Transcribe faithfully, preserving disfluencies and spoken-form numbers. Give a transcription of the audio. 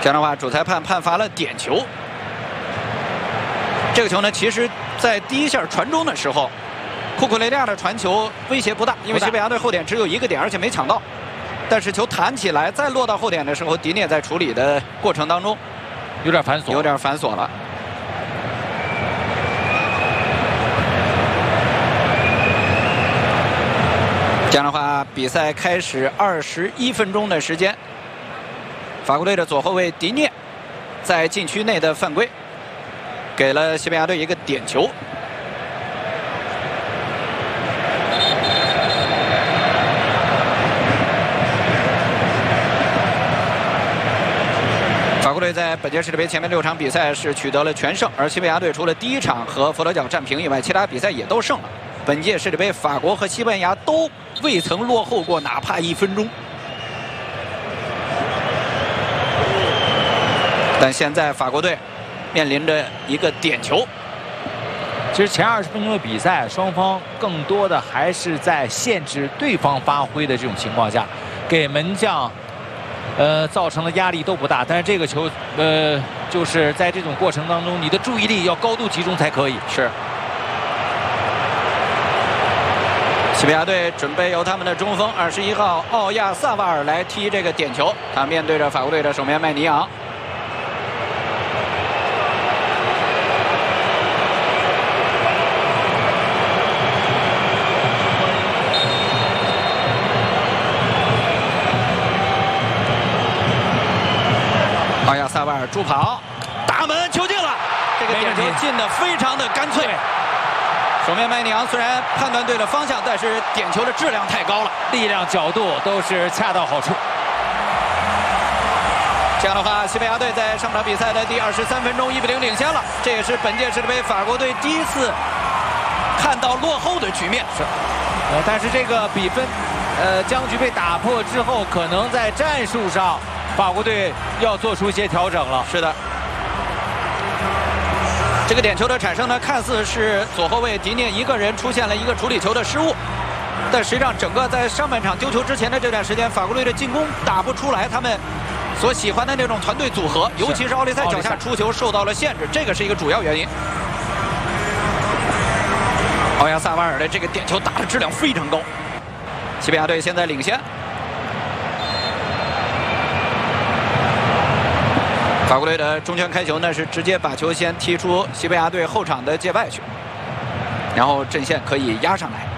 这样的话，主裁判判罚了点球。这个球呢，其实在第一下传中的时候，库库雷利亚的传球威胁不大，因为西班牙队后点只有一个点，而且没抢到。但是球弹起来，再落到后点的时候，迪涅在处理的过程当中有点繁琐， 有点繁琐了。这样的话，比赛开始二十一分钟的时间，法国队的左后卫迪涅在禁区内的犯规，给了西班牙队一个点球。法国队在本届世界杯前面六场比赛是取得了全胜，而西班牙队除了第一场和佛得角战平以外，其他比赛也都胜了。本届世界杯，法国和西班牙都未曾落后过哪怕一分钟。但现在法国队面临着一个点球。 其实前二十分钟的比赛，双方更多的还是在限制对方发挥的这种情况下，给门将呃造成的压力都不大。但是这个球，呃，就是在这种过程当中，你的注意力要高度集中才可以。 是。西班牙队准备由他们的中锋二十一号奥亚萨瓦尔来踢这个点球，他面对着法国队的守门员麦尼昂。奥亚萨瓦尔助跑，大门球进了，这个点球进得非常的干脆。守门员麦尼昂虽然判断对了方向，但是点球的质量太高了， 力量、角度都是恰到好处。 这样的话，西班牙队在上场比赛的第二十三分钟一比零领先了，这也是本届世界杯法国队第一次看到落后的局面。 是，呃，但是这个比分，呃，僵局被打破之后，可能在战术上，法国队要做出一些调整了。 是的。这个点球的产生呢，看似是左后卫迪涅一个人出现了一个处理球的失误，但实际上整个在上半场丢球之前的这段时间，法国队的进攻打不出来他们所喜欢的那种团队组合，尤其是奥利塞脚下出球受到了限制，这个是一个主要原因。奥亚萨瓦尔的这个点球打的质量非常高，西班牙队现在领先。法国队的中圈开球呢，是直接把球先踢出西班牙队后场的界外去，然后阵线可以压上来。